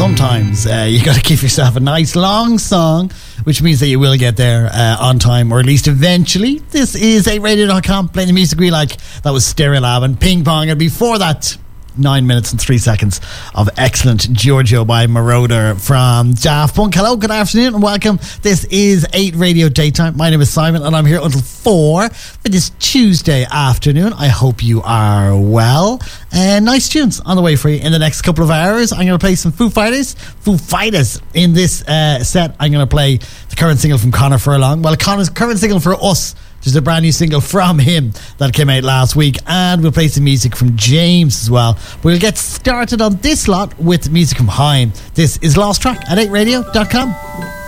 sometimes you got to give yourself a nice long song, which means that you will get there on time, or at least eventually. This is 8radio.com, playing the music we like. That was Stereolab and Ping Pong, and before that, 9 minutes and 3 seconds of excellent Giorgio by Marauder from Daft Punk. Hello, good afternoon and welcome. This is 8 Radio Daytime. My name is Simon and I'm here until 4 for this Tuesday afternoon. I hope you are well. Nice tunes on the way for you in the next couple of hours. I'm going to play some Foo Fighters in this set. I'm going to play the current single from Conor Furlong. Well, Conor's current single for us. There's a brand new single from him that came out last week, and we'll play some music from James as well. We'll get started on this lot with music from Haim. This is Lost Track at 8radio.com.